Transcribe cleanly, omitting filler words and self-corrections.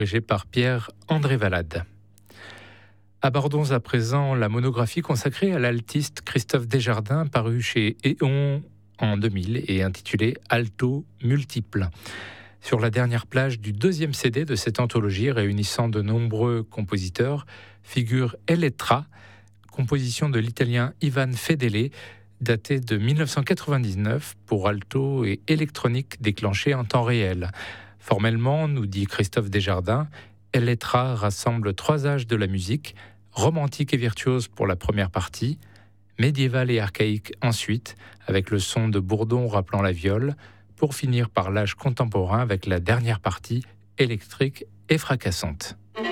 dirigé par Pierre-André Valade. Abordons à présent la monographie consacrée à l'altiste Christophe Desjardins, parue chez Éon en 2000 et intitulée Alto multiple. Sur la dernière plage du deuxième CD de cette anthologie réunissant de nombreux compositeurs figure Elettra, composition de l'italien Ivan Fedele, datée de 1999 pour alto et électronique déclenchée en temps réel. Formellement, nous dit Christophe Desjardins, Elettra rassemble 3 âges de la musique, romantique et virtuose pour la première partie, médiéval et archaïque ensuite, avec le son de bourdon rappelant la viole, pour finir par l'âge contemporain avec la dernière partie électrique et fracassante.